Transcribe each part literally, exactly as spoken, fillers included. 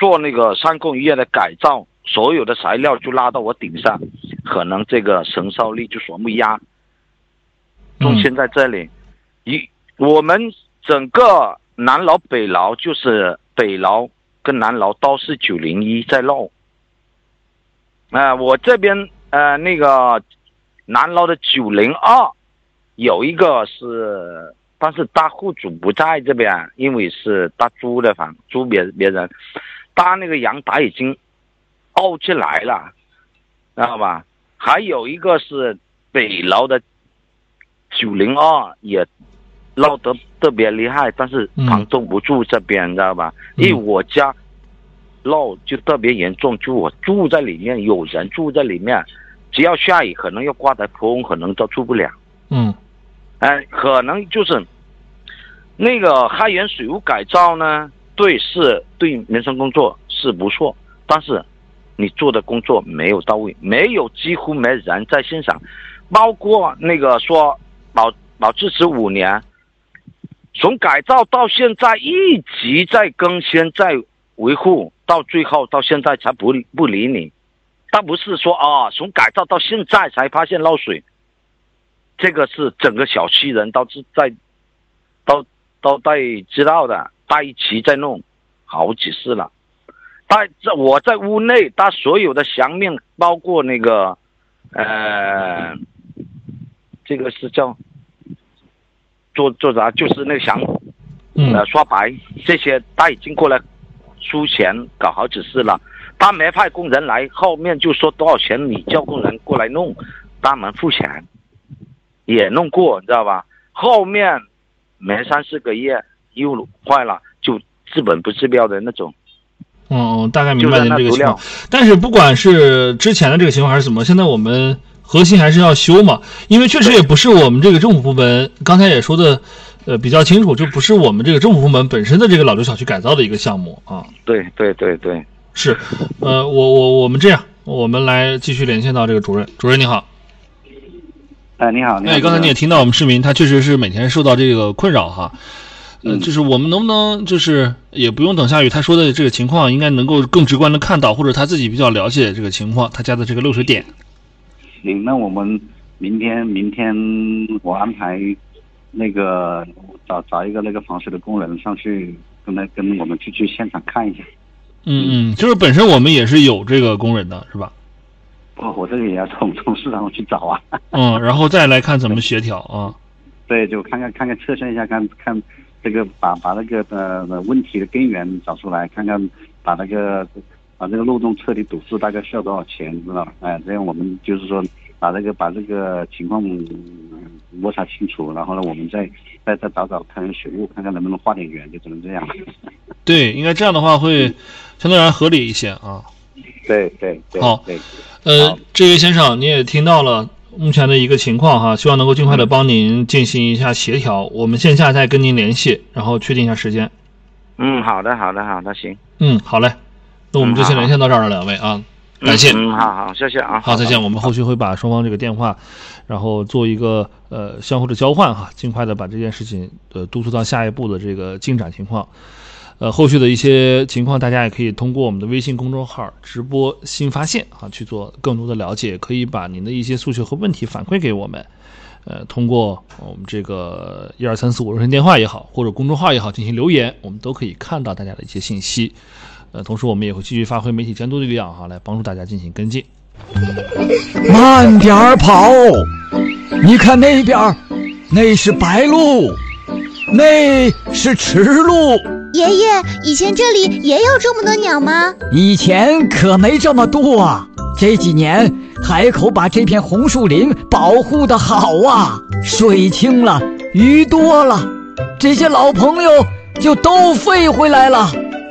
做那个三工业的改造，所有的材料就拉到我顶上，可能这个承受力就所不压。重心在这里，一、嗯、我们整个南牢北牢就是北牢跟南牢都是九零一在漏。啊、呃，我这边呃那个南牢的九零二有一个是。但是大户主不在这边，因为是大租的房，租别别人，他那个阳台已经凹起来了，知道吧？还有一个是北牢的九零二也漏得特别厉害，但是房东不住这边，嗯、知道吧？因为我家漏就特别严重，就我住在里面，有人住在里面，只要下雨可能要刮台风，可能都住不了。 嗯。 哎，可能就是那个开源水务改造呢，对是对民生工作是不错，但是你做的工作没有到位，没有几乎没人在现场，包括那个说保保质期五年，从改造到现在一直在更新在维护，到最后到现在才不不理你，但不是说啊从改造到现在才发现漏水。这个是整个小区人都是在都都在知道的，在一起在弄好几次了。在我在屋内，他所有的墙面，包括那个呃，这个是叫做做啥，就是那个墙呃刷白这些，他已经过来出钱搞好几次了。他没派工人来，后面就说多少钱你叫工人过来弄，他们付钱。也弄过，你知道吧？后面没三四个月又坏了，就治本不治标的那种。 嗯，大概明白您这个情况。但是不管是之前的这个情况还是什么，现在我们核心还是要修嘛，因为确实也不是我们这个政府部门，刚才也说的呃比较清楚，就不是我们这个政府部门本身的这个老旧小区改造的一个项目啊。 对对对对， 是。呃，我我我们这样，我们来继续连线到这个主任。主任你好。 哎，你好，你好。 哎，刚才你也听到我们市民，他确实是每天受到这个困扰哈。嗯、呃，就是我们能不能就是也不用等下雨，他说的这个情况应该能够更直观的看到，或者他自己比较了解这个情况，他家的这个漏水点。 行，那我们明天明天我安排那个找找一个那个防水的工人上去跟他跟我们去去现场看一下。 嗯嗯，就是本身我们也是有这个工人的，是吧？ 哦，我这个也要从从市场去找啊。 嗯，然后再来看怎么协调啊。 对，就看看看看测试一下，看看这个把把那个呃问题的根源找出来，看看把那个把这个漏洞彻底堵住，大概需要多少钱，知道吧？哎，这样我们就是说把这个把这个情况摸查清楚，然后呢，我们再再再找找看水务，看看能不能画点圆，就只能这样。 对，应该这样的话会相对来合理一些啊。 对对对。 好。 对呃，这位先生，你也听到了目前的一个情况哈，希望能够尽快的帮您进行一下协调，我们线下再跟您联系，然后确定一下时间。 嗯，好的，好的，好的，行。 嗯，好嘞，那我们就先连线到这儿了，两位啊，感谢。 嗯，好好，谢谢啊。 好，再见。我们后续会把双方这个电话，然后做一个呃相互的交换哈，尽快的把这件事情呃督促到下一步的这个进展情况。呃，后续的一些情况，大家也可以通过我们的微信公众号直播新发现啊，去做更多的了解。可以把您的一些诉求和问题反馈给我们，呃，通过我们这个一二三四五热线电话也好，或者公众号也好进行留言，我们都可以看到大家的一些信息。呃，同时我们也会继续发挥媒体监督的力量哈，来帮助大家进行跟进。 慢点跑，你看那边，那是白鹭，那是池鹭。 爷爷，以前这里也有这么多鸟吗？ 以前可没这么多啊，这几年海口把这片红树林保护得好啊，水清了，鱼多了，这些老朋友就都飞回来了。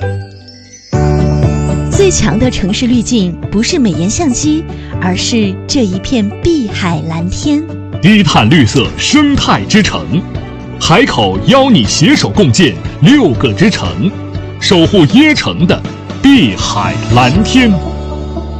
最强的城市滤镜不是美颜相机，而是这一片碧海蓝天。 低碳绿色生态之城，海口邀你携手共建六个之城，守护椰城的碧海蓝天。